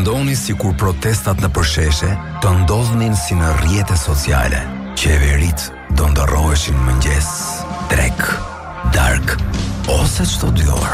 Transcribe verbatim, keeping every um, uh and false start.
Mendoni si kur protestat në përsheshe të ndodhnin si në rrjete sociale. Qeverit do ndërroheshin mëngjes, drek, dark ose çdo dy orë.